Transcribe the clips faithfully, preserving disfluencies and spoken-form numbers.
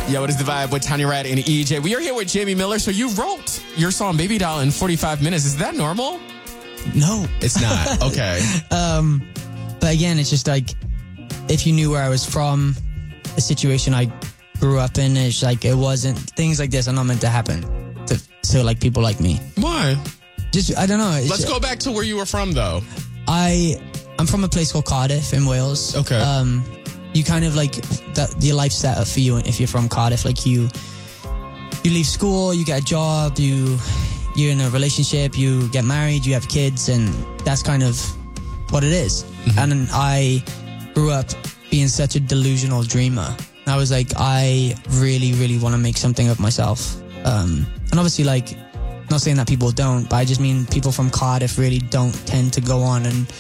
Yo, what is the vibe with Tanya Rad and E J? We are here with Jamie Miller. So you wrote your song Baby Doll in forty-five minutes. Is that normal? No. It's not. Okay. um, but again, it's just like, if you knew where I was from, the situation I grew up in, it's like, it wasn't, things like this are not meant to happen to, to like people like me. Why? Just, I don't know. It's Let's just, go back to where you were from, though. I, I'm from a place called Cardiff in Wales. Okay. Um, you kind of like, that, your life's set up for you if you're from Cardiff. Like you, you leave school, you get a job, you, you're in a relationship, you get married, you have kids, and that's kind of what it is. Mm-hmm. And then I grew up being such a delusional dreamer. I was like, I really, really want to make something of myself. Um, and obviously, like, not saying that people don't, but I just mean people from Cardiff really don't tend to go on and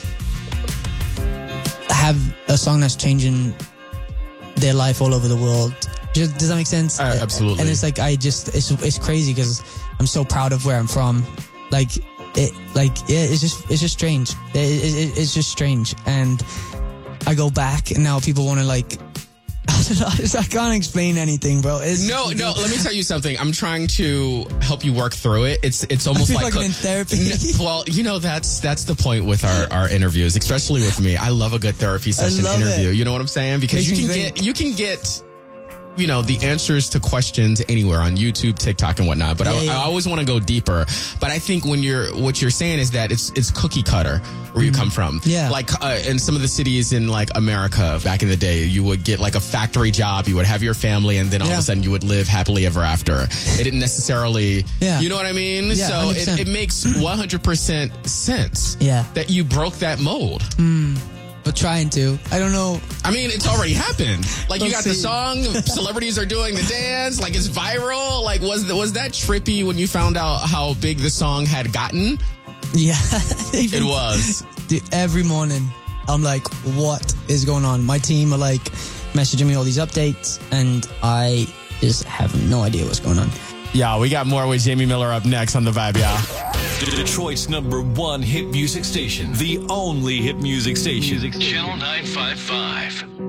have a song that's changing their life all over the world. Does, does that make sense? Uh, absolutely. And it's like, I just, it's it's crazy because I'm so proud of where I'm from. Like, it, like, yeah, it's just, it's just strange. It, it, it's just strange. And I go back and now people want to like, I don't know, I can't explain anything, bro. It's, no, no. Let me tell you something. I'm trying to help you work through it. It's it's almost I feel like, like I'm in therapy. Well, you know that's that's the point with our, our interviews, especially with me. I love a good therapy session love interview. it. You know what I'm saying? Because Makes you me can think. get you can get you know the answers to questions anywhere on YouTube, TikTok, and whatnot. But Yeah, I, yeah. I always want to go deeper. But I think when you're what you're saying is that it's it's cookie cutter where you come from. Yeah. Like uh, in some of the cities in like America back in the day, you would get like a factory job, you would have your family, and then all Yeah. of a sudden you would live happily ever after. It didn't necessarily, Yeah. you know what I mean? Yeah, so one hundred it, percent. it makes one hundred percent sense Yeah. that you broke that mold. But trying to. I don't know. I mean, it's already happened. Like, you Let's got the see. song, celebrities are doing the dance, like, it's viral. Like, was, the, was that trippy when you found out how big the song had gotten? Yeah. It was. Dude, every morning, I'm like, what is going on? My team are like messaging me all these updates, and I just have no idea what's going on. Yeah, we got more with Jamie Miller up next on The Vibe, y'all. Detroit's number one hit music station. The only hit music station. Channel nine five five.